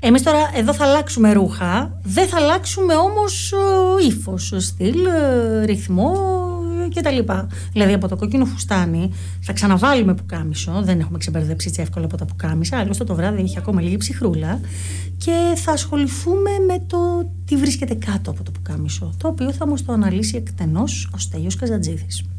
Εμείς τώρα εδώ θα αλλάξουμε ρούχα, δεν θα αλλάξουμε όμως ύφος, στυλ, ρυθμό κτλ. Δηλαδή από το κόκκινο φουστάνι θα ξαναβάλουμε πουκάμισο, δεν έχουμε ξεμπερδέψει έτσι εύκολα από τα πουκάμισα, άλλωστε το βράδυ έχει ακόμα λίγη ψυχρούλα, και θα ασχοληθούμε με το τι βρίσκεται κάτω από το πουκάμισο, το οποίο θα μας το αναλύσει εκτενώς ο Στέλιος Καζαντζίδης.